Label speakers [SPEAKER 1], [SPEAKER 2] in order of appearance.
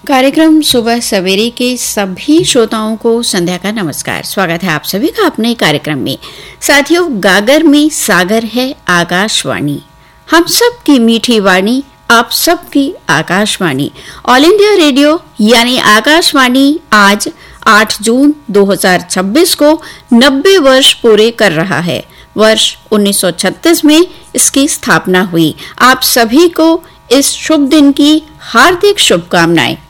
[SPEAKER 1] कार्यक्रम सुबह सवेरे के सभी श्रोताओं को संध्या का नमस्कार। स्वागत है आप सभी का अपने कार्यक्रम में। साथियों, गागर में सागर है आकाशवाणी, हम सब की मीठी वाणी, आप सबकी आकाशवाणी। ऑल इंडिया रेडियो यानी आकाशवाणी आज 8 जून 2026 को 90 वर्ष पूरे कर रहा है। वर्ष 1936 में इसकी स्थापना हुई। आप सभी को इस शुभ दिन की हार्दिक शुभकामनाएं।